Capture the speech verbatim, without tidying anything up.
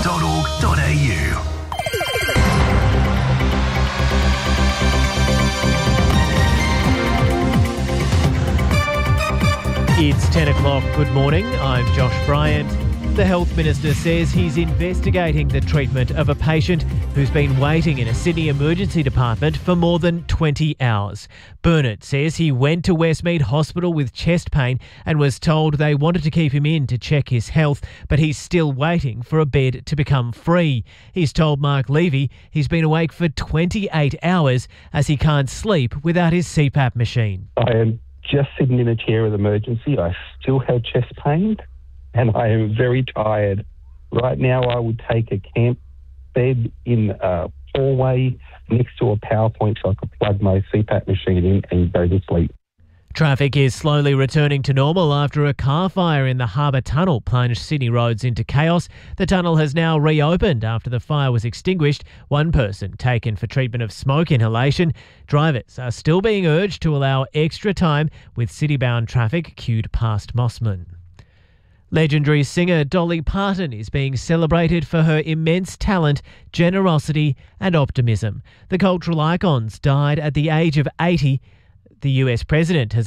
dot org dot a u. It's ten o'clock. Good morning. I'm Josh Bryant. The Health Minister says he's investigating the treatment of a patient who's been waiting in a Sydney emergency department for more than twenty hours. Burnett says he went to Westmead Hospital with chest pain and was told they wanted to keep him in to check his health, but he's still waiting for a bed to become free. He's told Mark Levy he's been awake for twenty-eight hours as he can't sleep without his C PAP machine. I am just sitting in a chair with emergency. I still have chest pain and I am very tired. Right now I would take a camp bed in a hallway next to a power point so I could plug my C PAP machine in and go to sleep. Traffic is slowly returning to normal after a car fire in the Harbour Tunnel plunged Sydney roads into chaos. The tunnel has now reopened after the fire was extinguished. One person taken for treatment of smoke inhalation. Drivers are still being urged to allow extra time with city-bound traffic queued past Mossman. Legendary singer Dolly Parton is being celebrated for her immense talent, generosity and optimism. The cultural icons died at the age of eighty. The U S president has